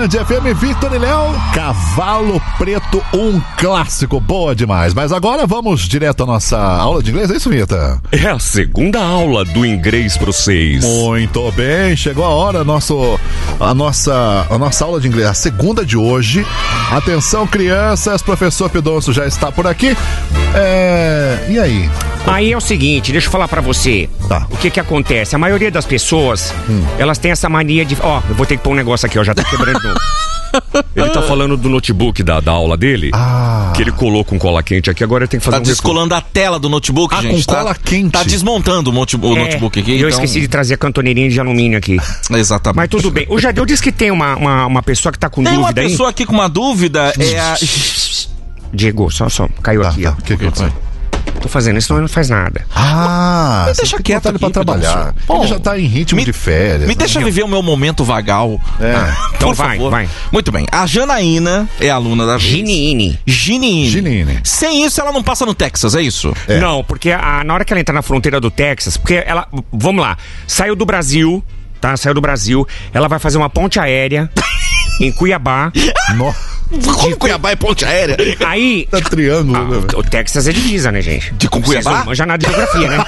Band FM, Victor e Léo, Cavalo Preto, um clássico, boa demais. Mas agora vamos direto à nossa aula de inglês, é isso, Rita? É a segunda aula do Inglês pro 6. Muito bem, chegou a hora, a nossa aula de inglês, a segunda de hoje. Atenção, crianças, professor Pidonço já está por aqui. E aí? Aí é o seguinte, deixa eu falar pra você. Tá. O que acontece? A maioria das pessoas, elas têm essa mania de... Ó, eu vou ter que pôr um negócio aqui, ó, já tá quebrando de novo. Ele tá falando do notebook da aula dele, que ele colou com cola quente aqui, agora ele tem que fazer Tá descolando a tela do notebook, gente. Com cola quente. Tá desmontando o notebook aqui. Eu esqueci de trazer a cantoneirinha de alumínio aqui. Exatamente. Mas tudo bem. O Jadeu disse que tem uma pessoa que tá com Tem dúvida aí. uma pessoa aqui com uma dúvida, é a... Diego, só, caiu aqui, ó. O que foi? Tô fazendo isso, não, ele não faz nada. Mas deixa quieto ele pra aqui, trabalhar. Pô, ele já tá em ritmo de férias. Me deixa viver o meu momento vagal. Então Por vai, favor. vai. Muito bem. A Janaína é aluna da Giniine. Giniine. Sem isso, ela não passa no Texas, é isso? Não, porque na hora que ela entrar na fronteira do Texas, porque ela, vamos lá, saiu do Brasil, tá? Saiu do Brasil, ela vai fazer uma ponte aérea em Cuiabá. Como Cuiabá é ponte aérea? Aí... Tá triângulo, né? O Texas é divisa, né, gente? Com Cuiabá? Vocês não manjam nada de geografia, né?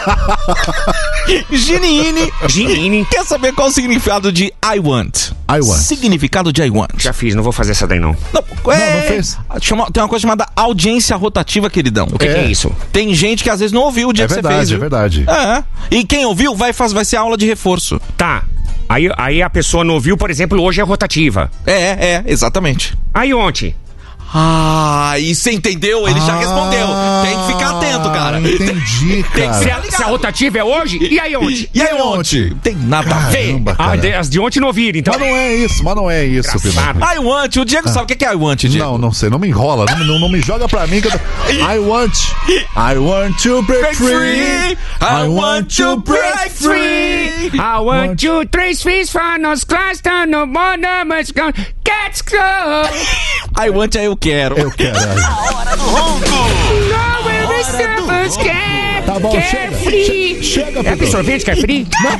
Giniine quer saber qual o significado de I want. Significado de I want. Já fiz, não vou fazer essa daí, não. Não fez. Tem uma coisa chamada audiência rotativa, queridão. O que é isso? Tem gente que às vezes não ouviu o dia que você fez. É verdade. E quem ouviu vai ser aula de reforço. Tá. Aí a pessoa não ouviu, por exemplo, hoje é rotativa. Exatamente. Aí ontem. E você entendeu? Ele já respondeu. Tem que ficar atento, cara. Entendi, cara. Se a rotativa é hoje, e aí ontem? E aí ontem? Tem nada a ver. As de ontem não ouviram, então. Mas não é isso, Engraçado. I want. O Diego sabe o que é I want, Diego? Não sei, não me enrola, não me joga pra mim que I want to break free. I want to break free. I want you, 3 feet from nos class down no more numbers gone. Let's go. I want eu quero. Eu quero. A hora do ronco. Tá bom, chega. Chega, É absorvente, quer free?